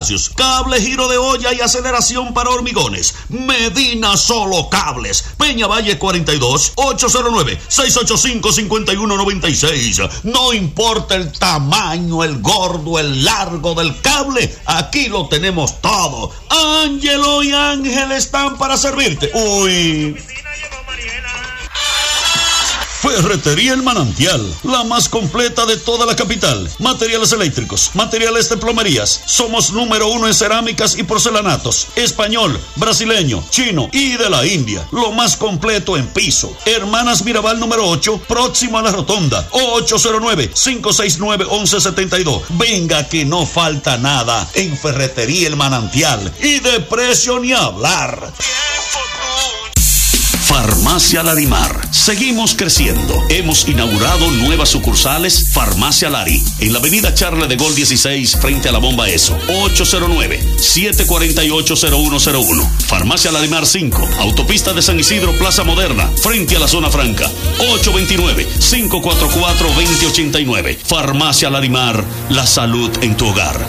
gimnasios, cable, giro de olla y aceleración para hormigones. Medina Solo Cables, Peña Valle 42, 809-685-5196. No importa el tamaño, el gordo, el largo del cable, aquí lo tenemos todo. Ángelo y Ángel están para servirte. Uy. Ferretería El Manantial, la más completa de toda la capital. Materiales eléctricos, materiales de plomerías. Somos número 1 en cerámicas y porcelanatos. Español, brasileño, chino y de la India. Lo más completo en piso. Hermanas Mirabal número 8, próximo a la rotonda. 809-569-1172. Venga que no falta nada en Ferretería El Manantial. Y de precio ni hablar. Farmacia Larimar. Seguimos creciendo. Hemos inaugurado nuevas sucursales. Farmacia Lari, en la avenida Charles de Gaulle 16, frente a la bomba ESO. 809-748-0101. Farmacia Larimar 5, autopista de San Isidro, Plaza Moderna, frente a la zona franca. 829-544-2089. Farmacia Larimar, la salud en tu hogar.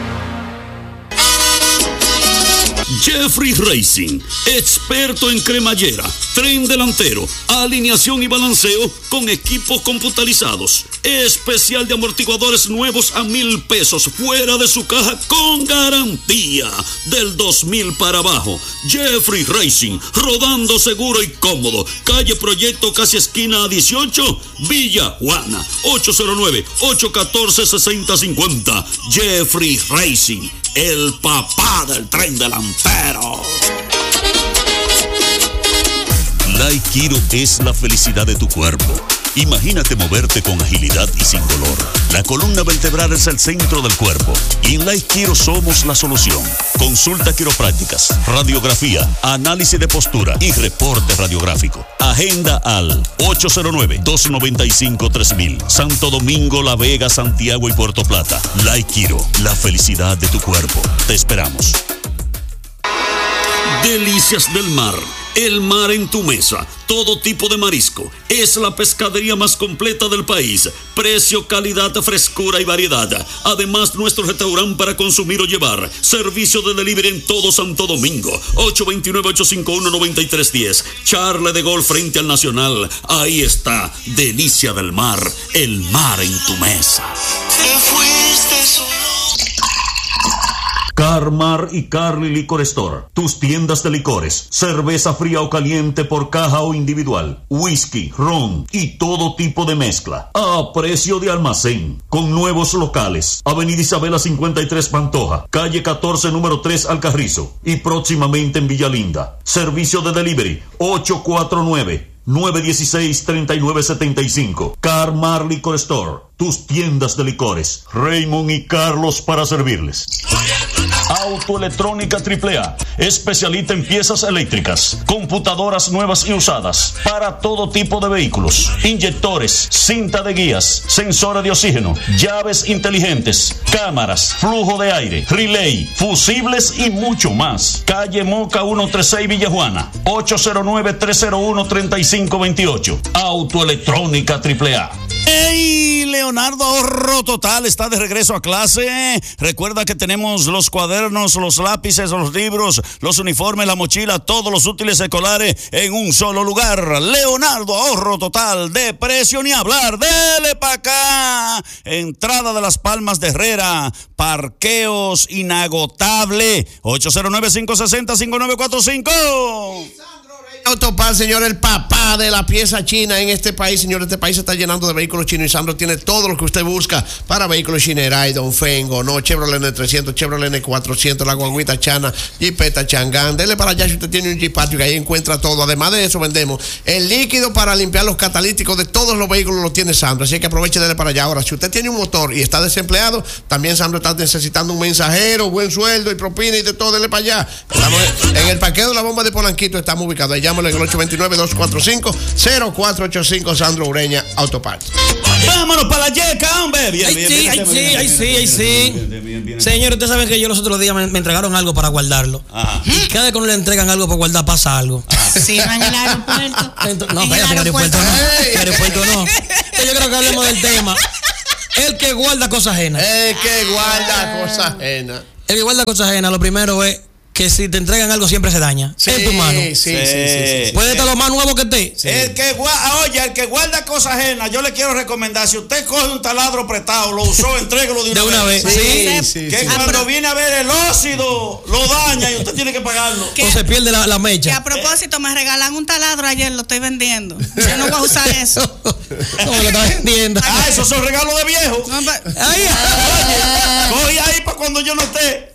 Jeffrey Racing, experto en cremallera, tren delantero, alineación y balanceo con equipos computarizados. Especial de amortiguadores nuevos a $1,000 fuera de su caja con garantía del 2,000 para abajo. Jeffrey Racing, rodando seguro y cómodo. Calle Proyecto, casi esquina a 18, Villa Juana. 809-814-6050. Jeffrey Racing, el papá del tren delantero. Laikiro es la felicidad de tu cuerpo. Imagínate moverte con agilidad y sin dolor. La columna vertebral es el centro del cuerpo y en Laikiro somos la solución. Consulta quiroprácticas, radiografía, análisis de postura y reporte radiográfico. Agenda al 809-295-3000. Santo Domingo, La Vega, Santiago y Puerto Plata. Laikiro, la felicidad de tu cuerpo. Te esperamos. Delicias del mar. El mar en tu mesa, todo tipo de marisco. Es la pescadería más completa del país. Precio, calidad, frescura y variedad. Además, nuestro restaurante para consumir o llevar. Servicio de delivery en todo Santo Domingo. 829-851-9310. Charles de Gaulle frente al Nacional. Ahí está, Delicia del Mar. El mar en tu mesa. Te fuiste solo. Carmar y Carly Liquor Store, tus tiendas de licores, cerveza fría o caliente por caja o individual, whisky, ron y todo tipo de mezcla, a precio de almacén, con nuevos locales, Avenida Isabela 53 Pantoja, calle 14 número 3 Alcarrizo y próximamente en Villalinda. Servicio de delivery 849-916-3975. Carmar Liquor Store, tus tiendas de licores. Raymond y Carlos para servirles. Autoelectrónica AAA, especialista en piezas eléctricas, computadoras nuevas y usadas, para todo tipo de vehículos, inyectores, cinta de guías, sensores de oxígeno, llaves inteligentes, cámaras, flujo de aire, relay, fusibles y mucho más. Calle Moca 136 Villajuana, 809-301-3528. Autoelectrónica AAA. ¡Hey! Leonardo Ahorro Total está de regreso a clase. Recuerda que tenemos los cuadernos, los lápices, los libros, los uniformes, la mochila, todos los útiles escolares en un solo lugar. Leonardo Ahorro Total, de precio ni hablar. Dele pa' acá. Entrada de Las Palmas de Herrera. Parqueos inagotable. 809-560-5945. Autopar, señor, el papá de la pieza china en este país, señor. Este país se está llenando de vehículos chinos y Sandro tiene todo lo que usted busca para vehículos Shinerai, Dongfeng, no, Chevrolet N300, Chevrolet N400, la guaguita Chana, Jeepeta Chang'an. Dele para allá si usted tiene un Jeep Patrick, ahí encuentra todo. Además de eso, vendemos el líquido para limpiar los catalíticos de todos los vehículos, lo tiene Sandro, así que aproveche, dele para allá. Ahora, si usted tiene un motor y está desempleado, también Sandro está necesitando un mensajero, buen sueldo y propina y de todo, dele para allá. Estamos en el parqueo de la bomba de Polanquito, estamos ubicados ahí. Llámalo en el 829-245-0485. Sandro Ureña Autoparts. Vámonos para la yeca, hombre. Bien. Señor, ustedes saben que yo los otros días me entregaron algo para guardarlo. Ajá. Y cada vez que uno le entregan algo para guardar pasa algo. Sí, en el aeropuerto. No, en el aeropuerto no. En el aeropuerto no. Yo creo que hablemos del tema. El que guarda cosas ajenas. El que guarda cosas ajenas. El que guarda cosas ajenas, lo primero es que si te entregan algo siempre se daña. Sí, es tu mano. Sí. Puede estar lo más nuevo que esté. Sí. El que guarda cosas ajenas, yo le quiero recomendar, si usted coge un taladro prestado, lo usó, entrégalo de una vez. Sí. Que cuando viene a ver el óxido, lo daña y usted tiene que pagarlo. O se pierde la mecha. Que a propósito, me regalan un taladro ayer, lo estoy vendiendo. Yo no voy a usar eso. ¿Cómo lo estás vendiendo? Esos son regalos de viejo. No, Ahí. Cogí ahí para cuando yo no esté.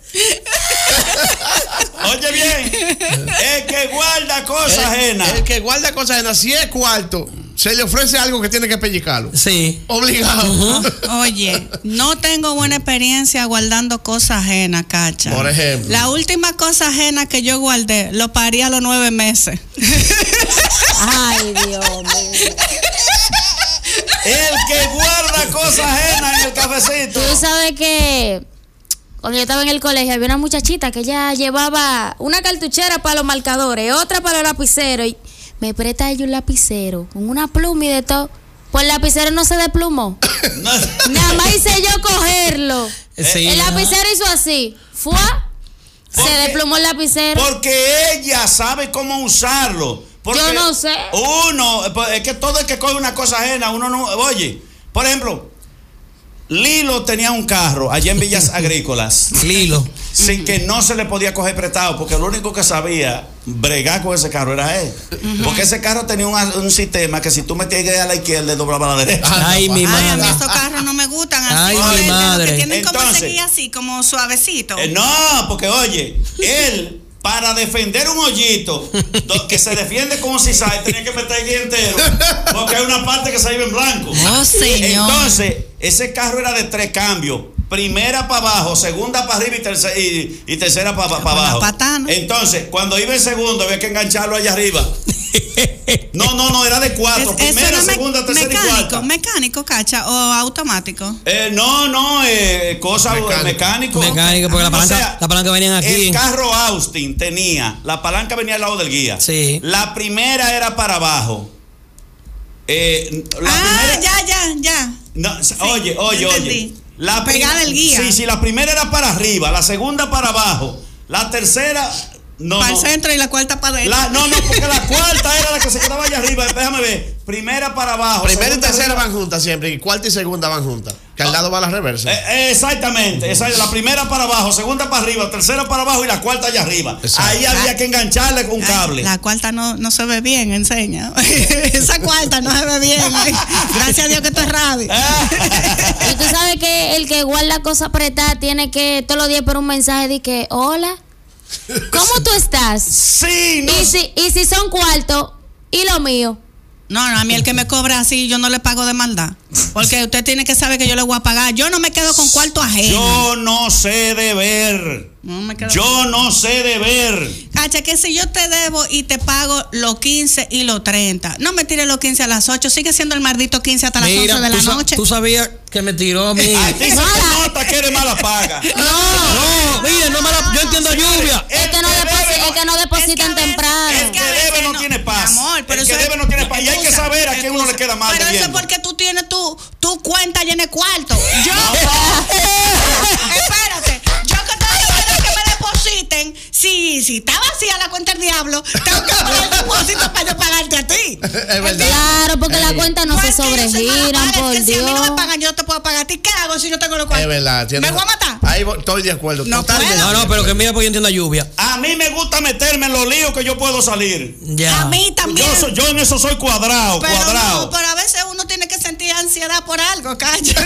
Oye bien, el que guarda cosas ajenas. El que guarda cosas ajenas, si es cuarto, se le ofrece algo que tiene que pellizcarlo. Sí. Obligado. Oye, no tengo buena experiencia guardando cosas ajenas, Cacha. Por ejemplo. La última cosa ajena que yo guardé, lo parí a los 9 meses. Ay, Dios mío. El que guarda cosas ajenas en el cafecito. Tú sabes que cuando yo estaba en el colegio había una muchachita que ella llevaba una cartuchera para los marcadores, otra para los lapiceros, y me presta ella un lapicero con una pluma y de todo. Pues el lapicero no se desplumó. Nada más hice yo cogerlo. Sí, El lapicero hizo así. ¡Fua! Se desplumó el lapicero. Porque ella sabe cómo usarlo. Porque Yo no sé. Es que todo el que coge una cosa ajena, uno no. Oye, por ejemplo, Lilo tenía un carro allá en Villas Agrícolas. Lilo. Sin que no se le podía coger prestado, porque lo único que sabía bregar con ese carro era él. Porque ese carro tenía un sistema que si tú metías a la izquierda, le doblaba a la derecha. Ay, mi Ay, a mí madre. esos carros no me gustan así. Ay, mi fuertes, madre. los que tienen como Entonces, seguir así, como suavecito. No, porque oye, él para defender un hoyito que se defiende como si sabe, tenía que meter el guía entero, porque hay una parte que se iba en blanco. Oh, señor. Entonces, ese carro era de 3 cambios. Primera para abajo, segunda para arriba y tercera para abajo. Patana. Entonces, cuando iba el segundo, había que engancharlo allá arriba. No, era de 4. Primera, segunda, tercera y cuarta. Mecánico, Cacha, o automático. Cosa mecánico. Mecánico, porque la palanca venían aquí. El carro Austin tenía, la palanca venía al lado del guía. Sí. La primera era para abajo. Ya. No, Sí, oye. entendí. La pegada del guía. Sí, la primera era para arriba, la segunda para abajo, la tercera para el centro y la cuarta para adentro. Porque la cuarta era la que se quedaba allá arriba. Déjame ver. Primera para abajo. Primera y tercera van juntas siempre, y cuarta y segunda van juntas. Que al lado va la reversa. Exactamente. La primera para abajo, segunda para arriba, tercera para abajo y la cuarta allá arriba. Exacto. Ahí había que engancharle con un cable. La cuarta no se ve bien, enseña. Esa cuarta no se ve bien. Gracias a Dios que esto es radio. Y tú sabes que el que guarda cosas apretadas tiene que todos los días por un mensaje de que, hola, ¿cómo tú estás? Sí, no. Y si son cuartos, ¿y lo mío? No, a mí el que me cobra así, yo no le pago de maldad. Porque usted tiene que saber que yo le voy a pagar. Yo no me quedo con cuarto ajeno. Yo no sé deber. Yo no sé deber. Cacha, que si yo te debo y te pago los 15 y los 30, no me tires los 15 a las 8, sigue siendo el maldito 15 hasta las 11 de la noche. Tú sabías que me tiró a mí. A ti se te nota que eres mala paga. No, mire, no yo entiendo a lluvia. Es que no depositan temprano. El que debe no tiene paz. Amor, pero el que eso debe no tiene paz. Y hay que saber a quién uno le queda mal. Pero eso es debiendo. porque tú tienes tu cuenta llena de cuarto. Yo, espérate, yo que tengo que pedir que me depositen. Si está vacía la cuenta del diablo, tengo que pagar el depósito para yo pagarte a ti. Es verdad. Claro, porque las cuentas no se sobregiran, por Si a mí no Dios. me pagan, yo no te puedo pagar a ti. ¿Qué hago si yo tengo los cuartos? Es verdad. ¿Me voy a matar? Ahí estoy de acuerdo. No totalmente. puedo. No, pero que mira, pues yo entiendo a lluvia. A mí me gusta meterme en los líos que yo puedo salir. Ya. A mí también. Yo en eso soy cuadrado. No, pero a veces uno tiene que sentir ansiedad por algo, Cacha.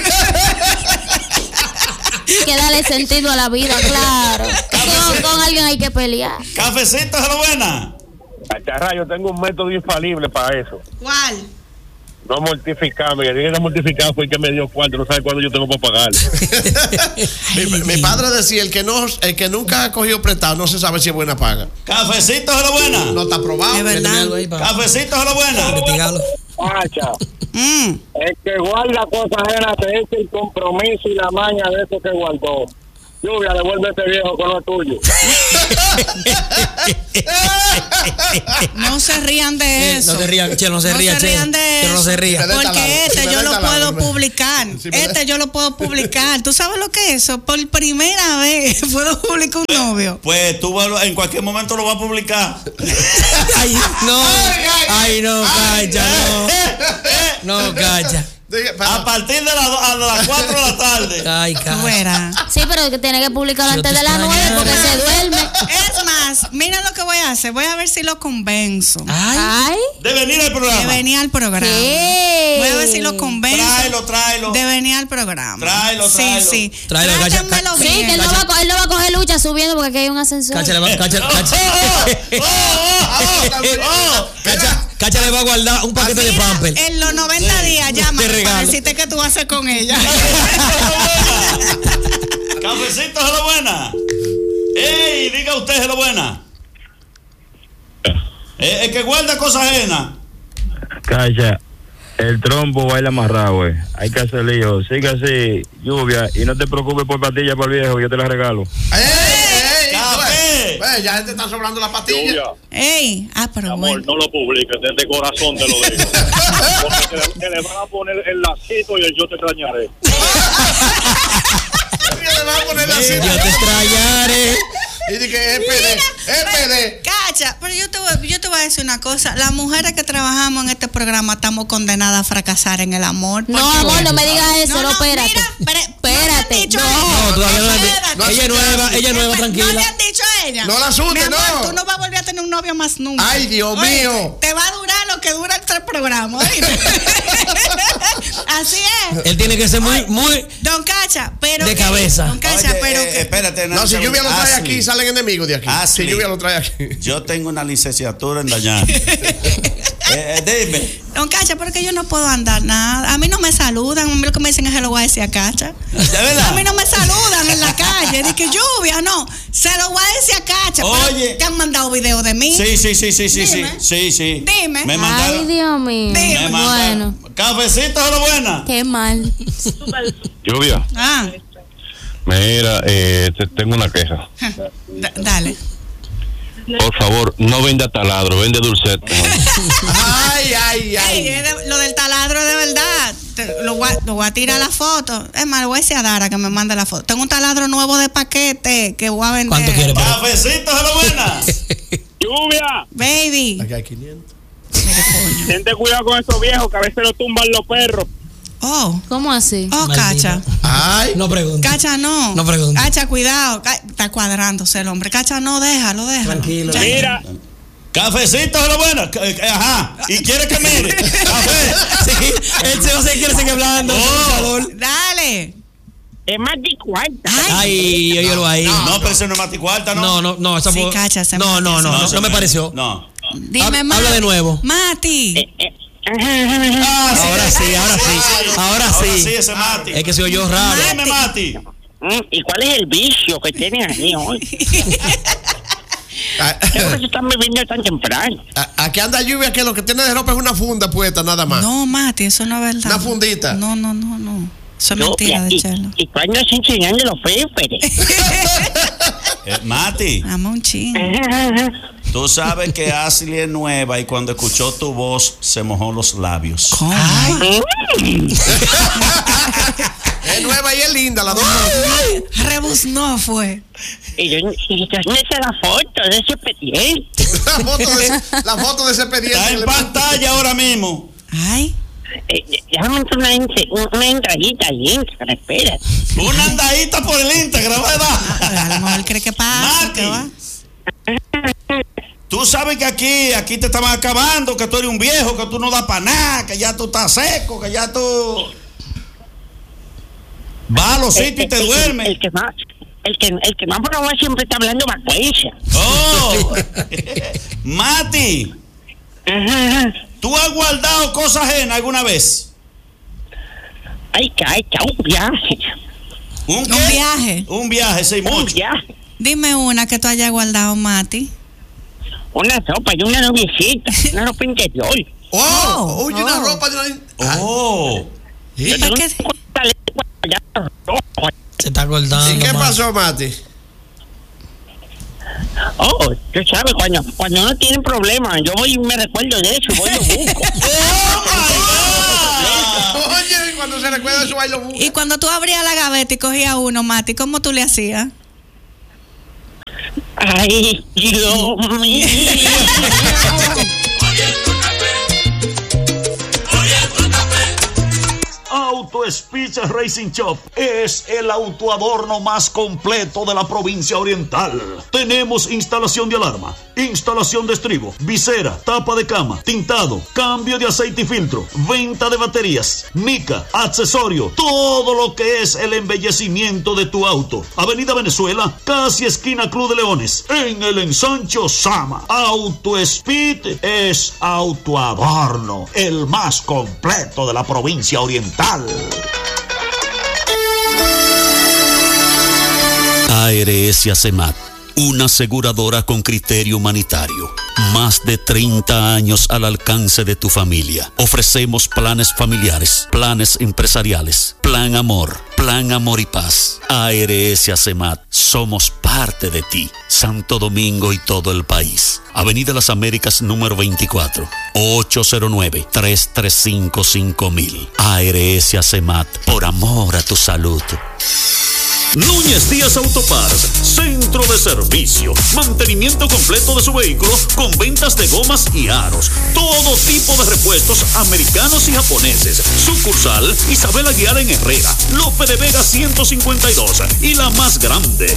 Hay que darle sentido a la vida, claro. Con alguien hay que pelear. Cafecito, es lo buena. Cacharra, yo tengo un método infalible para eso. ¿Cuál? No mortificarme. El día que mortificado fue el que me dio cuánto. No sabe cuándo yo tengo para pagarle. mi padre decía, el que nunca ha cogido prestado no se sabe si es buena paga. Cafecito, es lo buena. No está probado. Es verdad. Cafecito, es lo buena. Investigarlo. Pacha, el que guarda cosas ajenas se echa el compromiso y la maña de eso que guardó. Lluvia, devuelve a este viejo con lo tuyo. No se rían de eso. No se rían, Che, no se rían, No se rían de Che, eso. no se rían. Porque yo lo puedo publicar. Si me da- Yo lo puedo publicar. ¿Tú sabes lo que es eso? Por primera vez puedo publicar un novio. Pues tú en cualquier momento lo vas a publicar. Ay, no. Ay, no, Cacha, no. No, Cacha. A partir de las 4 de la tarde. Ay, Cacha. Fuera. Sí, pero que tiene que publicarlo Yo antes te de las 9 porque se duerme. Es más, mira lo que voy a hacer. Voy a ver si lo convenzo. Ay. Ay. De venir al De programa. venir al programa. ¿Qué? Voy a ver si lo convenzo. Tráelo. De venir al programa. Tráelo. Sí. Tráelo, Trátenmelo Sí, bien. que él no va a coger lucha subiendo porque aquí hay un ascensor. Cacha le va, Cacha le va a guardar un paquete de Pampers. En los 90 días llama Te regalo. para decirte qué tú vas a hacer con ella. Cafecito, hello buena. Ey, diga usted, hello buena. El que guarda cosas ajenas. Cacha, el trompo baila amarrado, güey. Hay que hacer lío. Sigue así, Lluvia, y no te preocupes por pastillas para el viejo, yo te las regalo. Café. Ya gente está sobrando la pastilla. Lluvia, Ey, pero amor, bueno. no lo publiques, desde corazón te lo digo. Porque te le van a poner el lacito y el yo te extrañaré. Le van a poner la cita. Yo te extrañaré. Y dije, EPD. Cacha, pero yo te voy a decir una cosa. Las mujeres que trabajamos en este programa estamos condenadas a fracasar en el amor. No, Porque- amor, no me digas eso, no, espérate. Mira, Espérate, no. No, todavía no la Espérate. Ella es nueva, No le tranquila. han dicho a ella. No la asuste, Mi amor, no. tú no vas a volver a tener un novio más nunca. Ay, Dios mío. Te va a durar lo que dura el 3 programas. ¿oíste? Así es. Él tiene que ser muy Don Cacha, pero. De cabeza. Don Cacha, Oye, pero. que- espérate. No, si Lluvia lo trae aquí, salen enemigos de aquí. Ashley. Si Lluvia lo trae aquí. Yo tengo una licenciatura en dañar. Dime. Don Cacha, porque yo no puedo andar nada. A mí no me saludan. A mí lo que me dicen es que lo voy a decir a Cacha. ¿De verdad? A mí no me saludan en la calle. Dice que Lluvia, no. Se lo voy a decir a Cacha. Oye. Pero te han mandado videos de mí. Sí. Dime. Sí. Dime. Me Ay, mandaron. Dios mío. Dime. Me mandaron. Bueno, Cafecito, hello buena. qué mal. Lluvia, Ah, mira, tengo una queja. dale. Por favor, no venda taladro, vende dulcete. Ay. Lo del taladro es de verdad. Lo voy a tirar la foto. Es más, le voy a decir a Dara que me mande la foto. Tengo un taladro nuevo de paquete que voy a vender. ¿Cuánto quiere? Cafecito, hello buena. Lluvia, Baby. Aquí hay 500. ten cuidado con esos viejos que a veces lo tumban los perros. Oh, ¿Cómo así? Cacha. Ay. No pregunta. Cacha, no. No pregunte. Cacha, cuidado. Está cuadrándose el hombre. Cacha, no, déjalo. Tranquilo. Ya. Mira, Cafecito, hello buena. Ajá. ¿Y quiere que mire? Café. Sí, él se va a quiere seguir hablando. Dale. es más de cuarta. Ay, óyelo ahí. No, pero ese no es Maticuarta, ¿no? No, esa Sí, fue- Cacha, se no, me- no me pareció. No. Dime, Habla Mati. de nuevo. Mati. Ahora sí. ese Mati. Es que se oyó raro. Dime, Mati. ¿Y cuál es el vicio que tienen ahí hoy? ¿Qué se están bebiendo tan temprano? Aquí anda Lluvia que lo que tiene de ropa es una funda puesta nada más. No, Mati, eso no es verdad. Una fundita. No. Eso es mentira de Chelo. ¿Y cuándo se enseñando los féferes? Mati, Vamos un ching. tú sabes que Ashley es nueva y cuando escuchó tu voz se mojó los labios. ¿Cómo? Es nueva y es linda la dos. Rebuznó fue. Y ¿dónde está la foto de ese expediente? La foto de ese expediente. Está en pantalla ahora mismo. Ay. Déjame entrar una entradita ahí, espera. Una andadita por el Instagram, ¿verdad? A lo mejor cree que pasa. Mati, ¿Qué va? tú sabes que aquí te estaban acabando, que tú eres un viejo, que tú no das para nada, que ya tú estás seco, que ya tú vas a los sitios y te duermes. El que más probó siempre está hablando vacuencia. Oh, Mati, ¿tú has guardado cosas ajenas alguna vez? Ay, cacha, un viaje. ¿Un qué? Un viaje. Un viaje, sí, Un mucho. viaje. Dime una que tú hayas guardado, Mati. Una sopa y una noviecita. Una ropa interior. Oh, oye, una ropa de una. Oh, Yo ¿Para tengo qué? un pantalón allá rojo. Se está cortando. ¿Y qué pasó, Mati? Oh, tú sabes, cuando uno tiene problemas, yo voy y me recuerdo de eso, voy y lo busco. Oye, cuando se recuerda de eso, ahí lo busca. Y cuando tú abrías la gaveta y cogías uno, Mati, ¿cómo tú le hacías? Ay, Dios mío. Auto Speech Racing Shop es el autoadorno más completo de la provincia oriental. Tenemos instalación de alarma, instalación de estribo, visera, tapa de cama, tintado, cambio de aceite y filtro, venta de baterías, mica, accesorio, todo lo que es el embellecimiento de tu auto. Avenida Venezuela, casi esquina Club de Leones, en el ensancho Sama. Auto Speed es autoadorno, el más completo de la provincia oriental. ARS ACEMAT, una aseguradora con criterio humanitario. Más de 30 años al alcance de tu familia. Ofrecemos planes familiares, planes empresariales, plan amor y paz. ARS ACEMAT, somos parte de ti. Santo Domingo y todo el país. Avenida Las Américas número 24, 809-335-5000. ARS ACEMAT, por amor a tu salud. Núñez Díaz Autoparts, centro de servicio, mantenimiento completo de su vehículo con ventas de gomas y aros, todo tipo de repuestos americanos y japoneses. Sucursal Isabel Aguiar en Herrera, Lope de Vega 152 y la más grande,